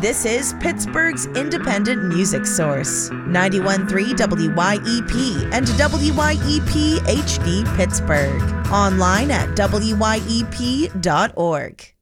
This is Pittsburgh's independent music source, 91.3 WYEP and WYEP HD Pittsburgh. Online at wyep.org.